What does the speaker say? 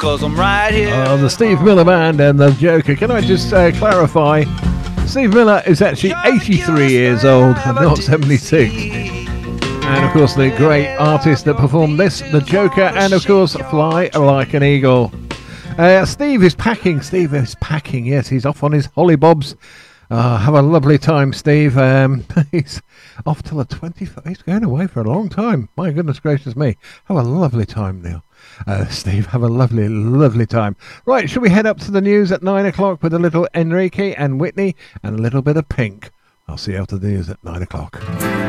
'cause I'm right here. The Steve Miller Band and the Joker. Can I just clarify? Steve Miller is actually 83 years old and not 76. And of course the great artist that performed this, the Joker, and of course Fly Like an Eagle. Steve is packing. Yes, he's off on his hollybobs. Have a lovely time, Steve. He's off till the 25th. He's going away for a long time. My goodness gracious me. Have a lovely time, Neil. Steve, have a lovely, lovely time. Right, shall we head up to the news at 9 o'clock with a little Enrique and Whitney and a little bit of Pink? I'll see you after the news at 9 o'clock.